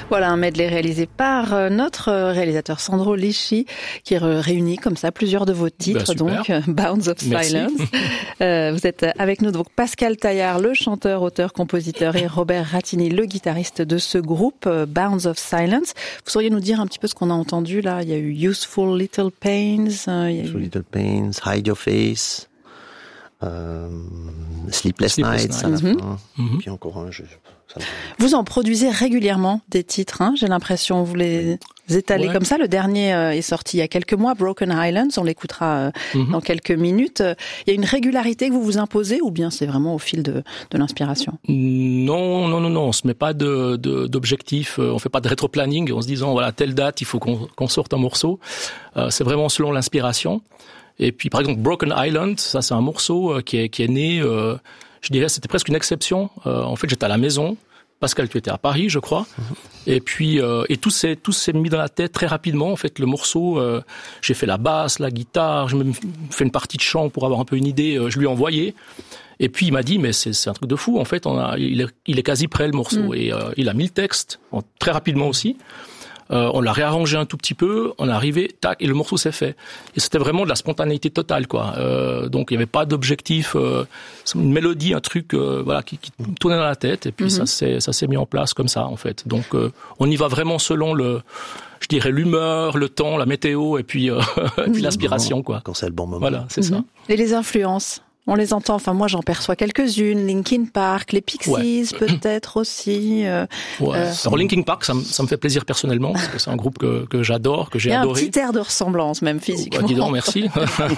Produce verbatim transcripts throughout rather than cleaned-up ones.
Voilà un medley réalisé par notre réalisateur Sandro Lisci qui réunit comme ça plusieurs de vos titres, ben, donc Bounds of Merci. Silence. euh, vous êtes avec nous donc Pascal Taillard, le chanteur, auteur, compositeur, et Robert Rattini, le guitariste de ce groupe Bounds of Silence. Vous sauriez nous dire un petit peu ce qu'on a entendu là? Il y a eu Useful Little Pains. Euh, il y a Useful eu... Little Pains, Hide Your Face. Euh, Sleepless, Sleepless Nights, Night. à la Mm-hmm. fin. Mm-hmm. Puis encore un, je, ça me... Vous en produisez régulièrement des titres, hein, j'ai l'impression. Vous les étalez Ouais. comme ça. Le dernier euh, est sorti il y a quelques mois, Broken Highlands. On l'écoutera euh, Mm-hmm. dans quelques minutes. Il y a une régularité que vous vous imposez ou bien c'est vraiment au fil de, de l'inspiration? Non, non, non, non. On se met pas de, de, d'objectif. On fait pas de rétro-planning en se disant voilà telle date il faut qu'on, qu'on sorte un morceau. Euh, c'est vraiment selon l'inspiration. Et puis, par exemple, Broken Island, ça, c'est un morceau euh, qui est, qui est né, euh, je dirais, c'était presque une exception. Euh, en fait, j'étais à la maison. Pascal, tu étais à Paris, je crois. Mm-hmm. Et puis, euh, et tout s'est, tout s'est mis dans la tête très rapidement. En fait, le morceau, euh, j'ai fait la basse, la guitare, j'ai même fait une partie de chant pour avoir un peu une idée. Euh, je lui ai envoyé. Et puis, il m'a dit, mais c'est, c'est un truc de fou. En fait, on a, il est, il est quasi prêt, le morceau. Mm. Et euh, il a mis le texte, en, très rapidement aussi. Euh, on l'a réarrangé un tout petit peu, on est arrivé, tac, et le morceau s'est fait. Et c'était vraiment de la spontanéité totale, quoi. Euh, donc il n'y avait pas d'objectif, euh, une mélodie, un truc, euh, voilà, qui, qui tournait dans la tête, et puis mm-hmm. ça s'est, ça s'est mis en place comme ça, en fait. Donc euh, on y va vraiment selon le, je dirais l'humeur, le temps, la météo, et puis, euh, et puis l'inspiration, quoi. Quand c'est le bon moment. Voilà, c'est mm-hmm. ça. Et les influences? On les entend, enfin moi j'en perçois quelques-unes, Linkin Park, les Pixies ouais. peut-être aussi. Euh, ouais. euh... Alors Linkin Park, ça me, ça me fait plaisir personnellement, parce que c'est un groupe que, que j'adore, que j'ai adoré. Il y a un petit air de ressemblance même physiquement. Bah, dis donc, merci.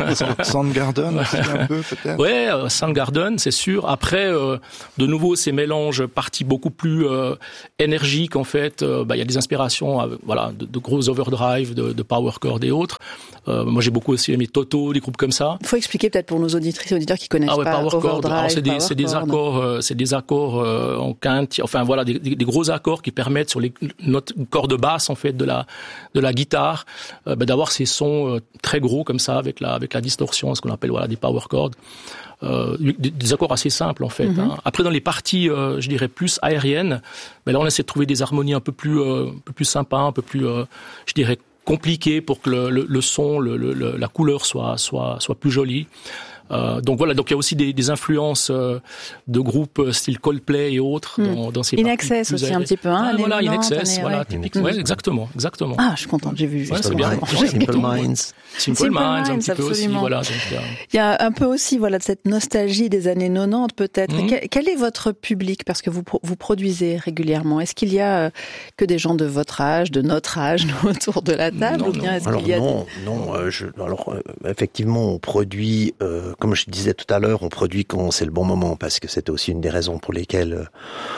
Soundgarden aussi un peu peut-être. Ouais, euh, Soundgarden, c'est sûr. Après, euh, de nouveau, ces mélanges parties beaucoup plus euh, énergiques en fait. Euh, bah, il y a des inspirations, euh, voilà, de, de gros overdrive, de, de power chord et autres. Euh, moi, j'ai beaucoup aussi aimé Toto, des groupes comme ça. Il faut expliquer peut-être pour nos auditrices et auditeurs qui connaissent ah ouais, pas power chord. overdrive, Alors c'est des, power c'est des chord. accords, euh, c'est des accords euh, en quinte. Enfin voilà, des, des, des gros accords qui permettent sur les notes cordes basses en fait de la de la guitare, euh, bah, d'avoir ces sons euh, très gros comme ça avec la avec la distorsion, ce qu'on appelle voilà des power chords. Euh, des, des accords assez simples en fait. Mm-hmm. Hein. Après dans les parties, euh, je dirais plus aériennes, mais là on essaie de trouver des harmonies un peu plus euh, un peu plus sympas, un peu plus, euh, je dirais compliquées pour que le, le, le son, le, le, la couleur soit soit soit plus jolie. Euh, donc voilà, donc il y a aussi des, des influences euh, de groupes style Coldplay et autres mmh. dans, dans ces In Excess aussi un petit peu, hein. Ah, voilà, In Excess, année, voilà, ouais. typiquement, ouais, exactement, exactement. Ah, je suis contente, j'ai vu. Ouais, c'est bien. Simple Minds. Simple, Simple Minds, un petit absolument. Peu aussi, voilà. Donc, euh... il y a un peu aussi, voilà, de cette nostalgie des années quatre-vingt-dix peut-être. Mmh. Quel, quel est votre public? Parce que vous vous produisez régulièrement. Est-ce qu'il y a euh, que des gens de votre âge, de notre âge, autour de la table, non, ou bien non. est-ce alors, qu'il y a non, des... non. Euh, je, alors euh, effectivement, on produit, euh, comme je disais tout à l'heure, on produit quand c'est le bon moment, parce que c'était aussi une des raisons pour lesquelles, euh,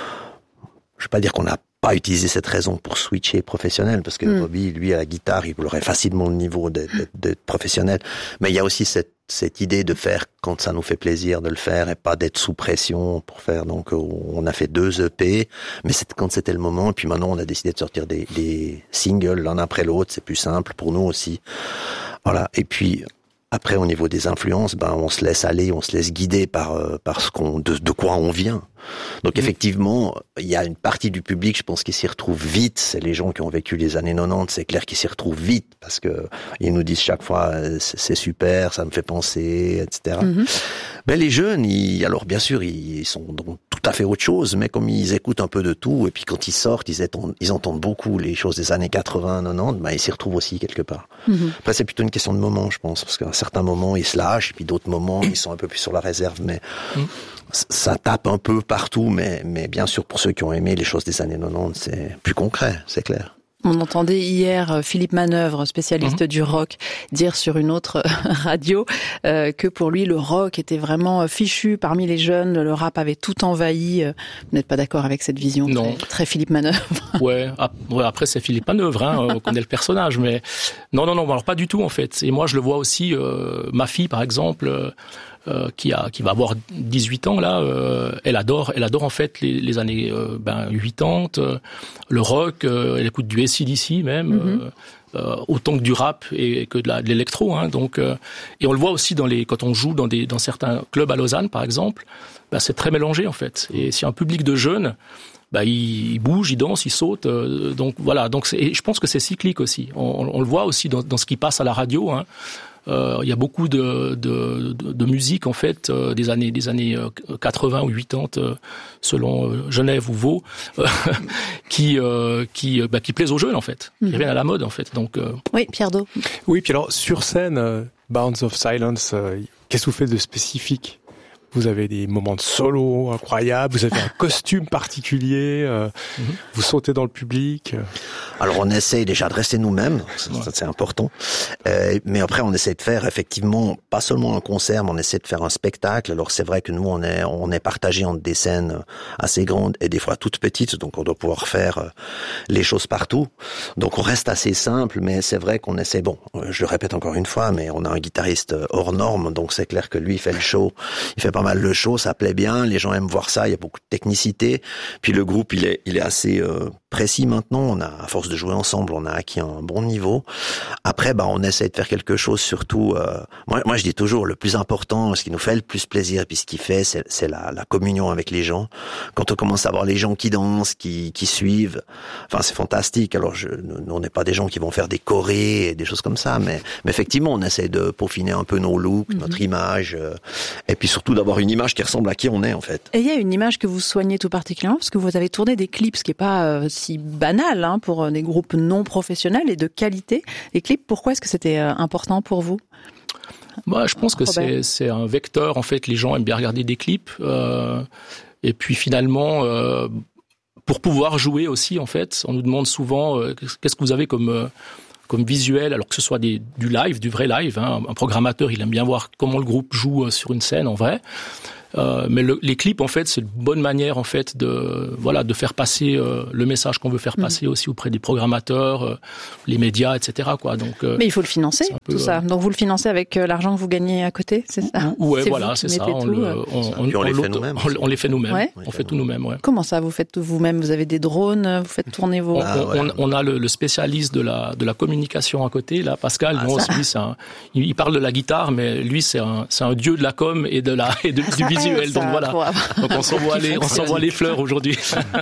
je vais pas dire qu'on n'a pas utilisé cette raison pour switcher professionnel, parce que mm. Bobby, lui, à la guitare, il aurait facilement le niveau d'être, d'être, d'être professionnel, mais il y a aussi cette cette idée de faire quand ça nous fait plaisir de le faire et pas d'être sous pression pour faire. Donc on a fait deux E P, mais c'est quand c'était le moment. Et puis maintenant on a décidé de sortir des, des singles l'un après l'autre. C'est plus simple pour nous aussi. Voilà. Et puis après au niveau des influences, ben on se laisse aller, on se laisse guider par euh, par ce qu'on de, de quoi on vient. Donc mmh. effectivement, il y a une partie du public, je pense, qui s'y retrouve vite. C'est les gens qui ont vécu les années quatre-vingt-dix, c'est clair qu'ils s'y retrouvent vite parce que ils nous disent chaque fois c'est, c'est super, ça me fait penser, et cetera. Mmh. Mais les jeunes, ils, alors bien sûr, ils sont dans tout à fait autre chose, mais comme ils écoutent un peu de tout, et puis quand ils sortent, ils entendent, ils entendent beaucoup les choses des années quatre-vingts, quatre-vingt-dix, ben ils s'y retrouvent aussi quelque part. Mmh. Après, c'est plutôt une question de moment, je pense, parce qu'à certains moments, ils se lâchent, et puis d'autres moments, ils sont un peu plus sur la réserve, mais mmh. ça tape un peu partout, mais, mais bien sûr, pour ceux qui ont aimé les choses des années quatre-vingt-dix, c'est plus concret, c'est clair. On entendait hier Philippe Manœuvre, spécialiste mmh. du rock, dire sur une autre radio euh, que pour lui, le rock était vraiment fichu parmi les jeunes, le rap avait tout envahi. Vous n'êtes pas d'accord avec cette vision non. Très, très Philippe Manœuvre? Ouais, ah, ouais, après c'est Philippe Manœuvre, hein, on connaît le personnage, mais non, non, non, alors pas du tout en fait. Et moi je le vois aussi, euh, ma fille par exemple, euh, Euh, qui a qui va avoir dix-huit ans là, euh, elle adore elle adore en fait les, les années euh, ben quatre-vingt-dix, euh, le rock, euh, elle écoute du A C D C même, mm-hmm. euh, euh, autant que du rap et que de, la, de l'électro, hein, donc euh, et on le voit aussi dans les quand on joue dans des dans certains clubs à Lausanne par exemple, ben, c'est très mélangé en fait. Et c'est un public de jeunes. bah il, il bouge, il danse, il saute. Euh, donc voilà. Donc c'est, et je pense que c'est cyclique aussi. On, on, on le voit aussi dans, dans ce qui passe à la radio. Hein. Euh, il y a beaucoup de, de, de, de musique en fait euh, des années des années quatre-vingts ou quatre-vingt euh, selon euh, Genève ou Vaud euh, qui euh, qui bah, qui plaisent aux jeunes en fait, qui reviennent à la mode en fait. Donc euh... oui, Pierre Do. Oui, puis alors sur scène, euh, Bounds of Silence, euh, qu'est-ce que vous faites de spécifique? Vous avez des moments de solo incroyables, vous avez un costume particulier, euh, mm-hmm. vous sautez dans le public. Alors on essaye déjà de rester nous-mêmes, ça, ouais. ça c'est important. Euh, mais après on essaie de faire effectivement pas seulement un concert, mais on essaie de faire un spectacle. Alors c'est vrai que nous on est on est partagé entre des scènes assez grandes et des fois toutes petites, donc on doit pouvoir faire les choses partout. Donc on reste assez simple, mais c'est vrai qu'on essaie. Bon, je le répète encore une fois, mais on a un guitariste hors norme, donc c'est clair que lui il fait le show, il fait pas mal le show, ça plaît bien, les gens aiment voir ça, il y a beaucoup de technicité. Puis le groupe, il est, il est assez euh, précis maintenant. On a, à force de jouer ensemble, on a acquis un bon niveau. Après, bah, on essaie de faire quelque chose. Surtout, euh, moi, moi, je dis toujours, le plus important, ce qui nous fait le plus plaisir, puis ce qui fait, c'est, c'est la, la communion avec les gens. Quand on commence à voir les gens qui dansent, qui, qui suivent, enfin, c'est fantastique. Alors, je, nous, on n'est pas des gens qui vont faire des chorés et des choses comme ça, mais, mais effectivement, on essaie de peaufiner un peu nos looks, mm-hmm. notre image, euh, et puis surtout d'avoir une image qui ressemble à qui on est en fait. Et il y a une image que vous soignez tout particulièrement parce que vous avez tourné des clips, ce qui est pas euh, si banal hein, pour des groupes non professionnels et de qualité. Les clips, pourquoi est-ce que c'était euh, important pour vous? Bah, je pense que c'est, c'est un vecteur en fait. Les gens aiment bien regarder des clips euh, et puis finalement. Euh, pour pouvoir jouer aussi en fait, on nous demande souvent euh, qu'est-ce que vous avez comme euh, comme visuel, alors que ce soit des, du live, du vrai live. Hein. Un programmateur, il aime bien voir comment le groupe joue sur une scène en vrai. Euh, mais le, les clips, en fait, c'est une bonne manière, en fait, de voilà, de faire passer euh, le message qu'on veut faire passer mmh. aussi auprès des programmateurs, euh, les médias, et cetera. Quoi. Donc, euh, mais il faut le financer, peu, tout ça. Euh... Donc vous le financez avec euh, l'argent que vous gagnez à côté, c'est ça? Ouais, c'est voilà, c'est ça. On, tout, le, euh... on, on, on, on les on, fait nous-mêmes. On, on les fait nous-mêmes. Ouais. On, on fait tout nous-mêmes. Ouais. Comment ça, vous faites tout vous-même? Vous avez des drones, vous faites tourner vos. Ah, ouais. on, on a le, le spécialiste de la de la communication à côté, là, Pascal. Ah, non, lui, c'est un, il, il parle de la guitare, mais lui, c'est un, c'est un dieu de la com et de la et de, du visuel. Donc voilà. Donc on s'envoie les, on s'envoie les fleurs aujourd'hui.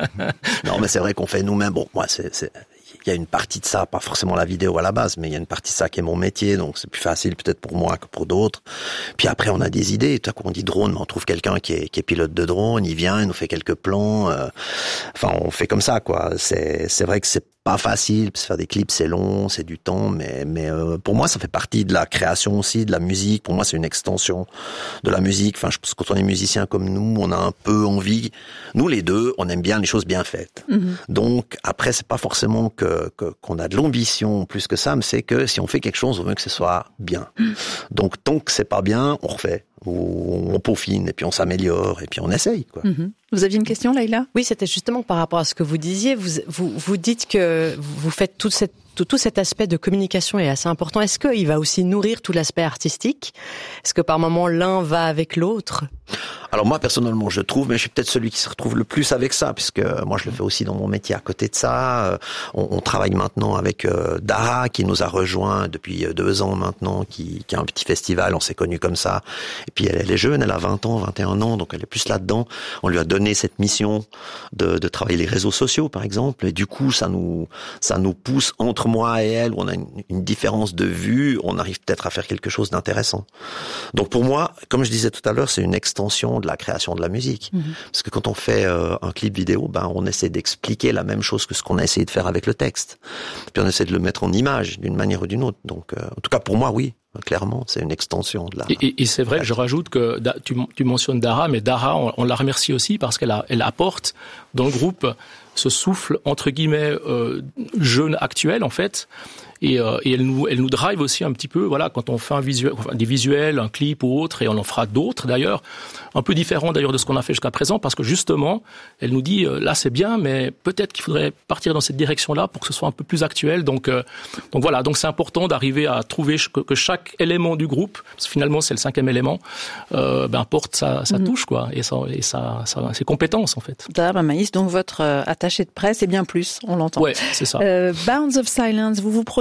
Non, mais c'est vrai qu'on fait nous-mêmes. Bon, moi, c'est, c'est, il y a une partie de ça, pas forcément la vidéo à la base, mais il y a une partie de ça qui est mon métier, donc c'est plus facile peut-être pour moi que pour d'autres. Puis après, on a des idées. Tout à coup, on dit drone, mais on trouve quelqu'un qui est, qui est pilote de drone, il vient, il nous fait quelques plans. Euh, enfin, on fait comme ça, quoi. C'est, c'est vrai que c'est pas facile, parce que faire des clips c'est long, c'est du temps, mais mais euh, pour moi ça fait partie de la création aussi, de la musique. Pour moi c'est une extension de la musique. Enfin, je pense que quand on est musicien comme nous, on a un peu envie. Nous les deux, on aime bien les choses bien faites. Mm-hmm. Donc après c'est pas forcément que, que qu'on a de l'ambition plus que ça, mais c'est que si on fait quelque chose, on veut que ce soit bien. Mm. Donc tant que c'est pas bien, on refait. Ou on peaufine et puis on s'améliore et puis on essaye, quoi. Mm-hmm. Vous aviez une question, Laïla? Oui, c'était justement par rapport à ce que vous disiez. Vous vous, vous dites que vous faites toute cette Tout, tout cet aspect de communication est assez important. Est-ce qu'il va aussi nourrir tout l'aspect artistique? Est-ce que par moment l'un va avec l'autre? Alors moi personnellement je trouve, mais je suis peut-être celui qui se retrouve le plus avec ça, puisque moi je le fais aussi dans mon métier à côté de ça. On, on travaille maintenant avec euh, Dara qui nous a rejoint depuis deux ans maintenant, qui, qui a un petit festival, on s'est connus comme ça. Et puis elle, elle est jeune, elle a vingt ans, vingt et un ans, donc elle est plus là-dedans. On lui a donné cette mission de, de travailler les réseaux sociaux par exemple, et du coup ça nous ça nous pousse entre moi et elle, où on a une, une différence de vue, on arrive peut-être à faire quelque chose d'intéressant. Donc pour moi, comme je disais tout à l'heure, c'est une extension de la création de la musique. Mmh. Parce que quand on fait euh, un clip vidéo, ben on essaie d'expliquer la même chose que ce qu'on a essayé de faire avec le texte. Puis on essaie de le mettre en image d'une manière ou d'une autre. Donc euh, en tout cas pour moi, oui. Clairement, c'est une extension de la... Et, et, et c'est vrai que je rajoute que tu, tu mentionnes Dara, mais Dara, on, on la remercie aussi parce qu'elle a, elle apporte dans le groupe ce souffle, entre guillemets, euh, jeune actuel, en fait. Et, euh, et elle nous, elle nous drive aussi un petit peu, voilà, quand on fait un visuel, enfin, des visuels, un clip ou autre, et on en fera d'autres d'ailleurs, un peu différents d'ailleurs de ce qu'on a fait jusqu'à présent, parce que justement, elle nous dit, euh, là c'est bien, mais peut-être qu'il faudrait partir dans cette direction-là pour que ce soit un peu plus actuel. Donc, euh, donc voilà, donc c'est important d'arriver à trouver que, que chaque élément du groupe, parce que finalement c'est le cinquième élément, euh, ben porte sa, sa mmh. touche, quoi, et, sa, et sa, sa, ses compétences en fait. Dara Maïs, donc votre euh, attaché de presse, et bien plus, on l'entend. Ouais, c'est ça. Euh, Bounds of Silence, vous vous produisez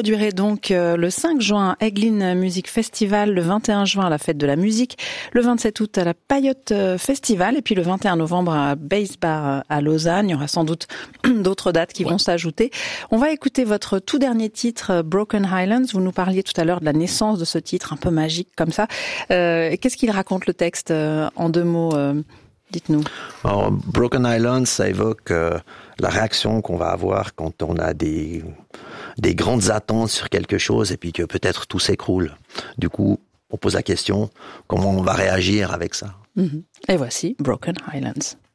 produirez donc le cinq juin Eglin Music Festival, le vingt et un juin à la Fête de la Musique, le vingt-sept août à la Payotte Festival et puis le vingt et un novembre à Bass Bar à Lausanne. Il y aura sans doute d'autres dates qui ouais. vont s'ajouter. On va écouter votre tout dernier titre, Broken Highlands. Vous nous parliez tout à l'heure de la naissance de ce titre un peu magique comme ça. Euh, qu'est-ce qu'il raconte le texte euh, en deux mots euh, Dites-nous. Alors, Broken Highlands, ça évoque euh, la réaction qu'on va avoir quand on a des des grandes attentes sur quelque chose et puis que peut-être tout s'écroule. Du coup, on pose la question, comment on va réagir avec ça? Mm-hmm. Et voici Broken Highlands.